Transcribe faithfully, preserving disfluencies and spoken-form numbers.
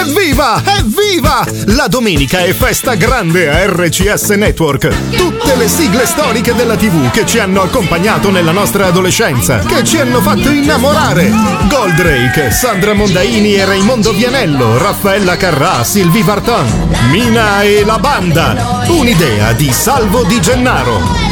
Evviva! Evviva! La domenica è festa grande a R C S Network. Tutte le sigle storiche della tivù che ci hanno accompagnato nella nostra adolescenza, che ci hanno fatto innamorare. Goldrake, Sandra Mondaini e Raimondo Vianello, Raffaella Carrà, Sylvie Vartan, Mina e la banda. Un'idea di Salvo Di Gennaro.